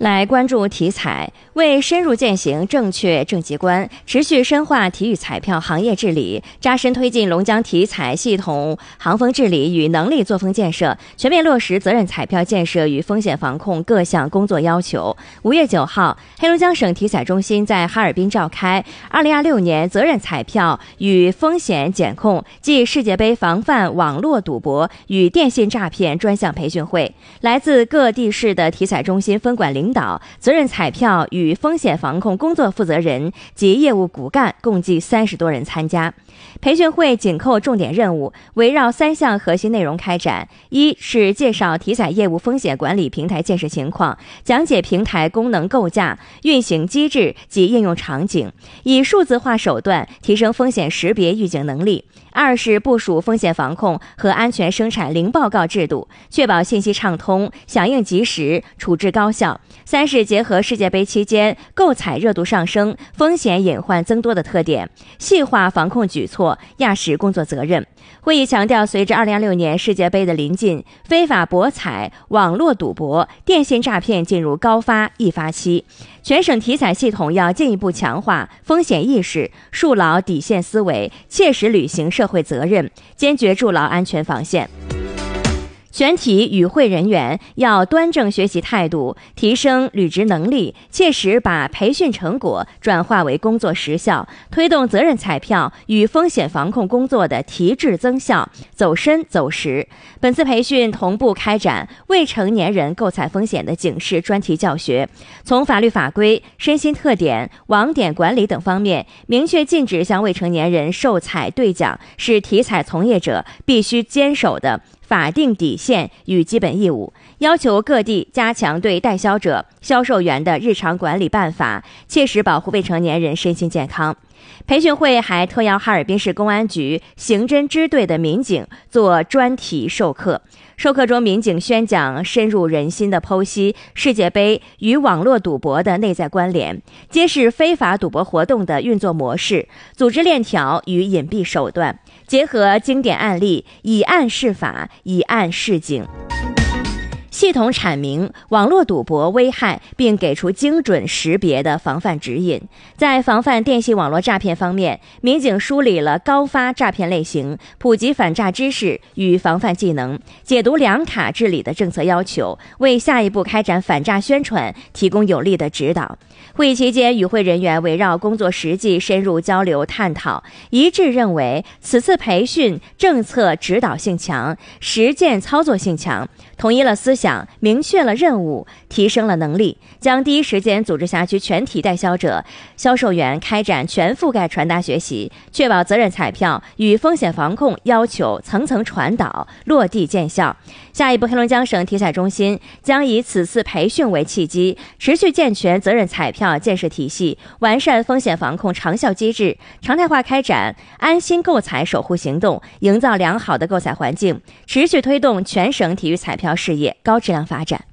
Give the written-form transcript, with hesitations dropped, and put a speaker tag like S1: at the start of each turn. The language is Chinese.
S1: 来关注体彩，为深入践行正确政绩观，持续深化体育彩票行业治理，扎深推进龙江体彩系统行风治理与能力作风建设，全面落实责任彩票建设与风险防控各项工作要求。5月9号，黑龙江省体彩中心在哈尔滨召开2026年责任彩票与风险检控暨世界杯防范网络赌博与电信诈骗专项培训会，来自各地市的体彩中心分管领导、责任彩票与风险防控工作负责人及业务骨干共计30多人参加。培训会紧扣重点任务，围绕3项核心内容开展：一是介绍体彩业务风险管理平台建设情况，讲解平台功能构架、运行机制及应用场景，以数字化手段提升风险识别预警能力；二是部署风险防控和安全生产零报告制度，确保信息畅通、响应及时、处置高效；三是结合世界杯期间购彩热度上升、风险隐患增多的特点，细化防控举措、压实工作责任。会议强调，随着2026年世界杯的临近，非法博彩、网络赌博、电信诈骗进入高发易发期，全省体彩系统要进一步强化风险意识，树牢底线思维，切实履行社会责任，坚决筑牢安全防线。全体与会人员要端正学习态度，提升履职能力，切实把培训成果转化为工作实效，推动责任彩票与风险防控工作的提质增效，走深走实。本次培训同步开展未成年人购彩风险的警示专题教学，从法律法规、身心特点、网点管理等方面，明确禁止向未成年人售彩兑奖是体彩从业者必须坚守的法定底线与基本义务，要求各地加强对代销者、销售员的日常管理办法，切实保护未成年人身心健康。培训会还特邀哈尔滨市公安局刑侦支队的民警做专题授课。授课中，民警宣讲深入人心的剖析世界杯与网络赌博的内在关联，揭示非法赌博活动的运作模式、组织链条与隐蔽手段，结合经典案例，以案释法，以案示警，系统阐明网络赌博危害，并给出精准识别的防范指引。在防范电信网络诈骗方面，民警梳理了高发诈骗类型，普及反诈知识与防范技能，解读两卡治理的政策要求，为下一步开展反诈宣传提供有力的指导。会议期间，与会人员围绕工作实际深入交流探讨，一致认为此次培训政策指导性强，实践操作性强，统一了思想，明确了任务，提升了能力，将第一时间组织辖区全体代销者、销售员开展全覆盖传达学习，确保责任彩票与风险防控要求层层传导，落地见效。下一步，黑龙江省体彩中心将以此次培训为契机，持续健全责任彩票建设体系，完善风险防控长效机制，常态化开展安心购彩守护行动，营造良好的购彩环境，持续推动全省体育彩票事业高质量发展。